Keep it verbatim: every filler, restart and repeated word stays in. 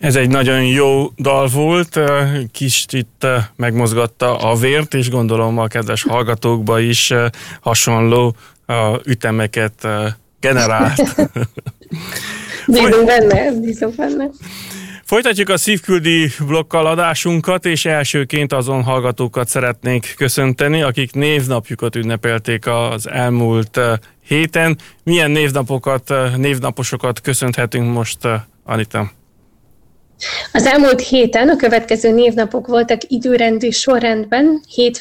Ez egy nagyon jó dal volt, kicsit megmozgatta a vért, és gondolom a kedves hallgatókba is hasonló ütemeket generált. Bízunk benne, bízunk benne. Folytatjuk a Szívküldi blokkal adásunkat, és elsőként azon hallgatókat szeretnék köszönteni, akik névnapjukat ünnepelték az elmúlt héten. Milyen névnapokat, névnaposokat köszönhetünk most, Anita? Az elmúlt héten a következő névnapok voltak időrendi sorrendben. Hétfőn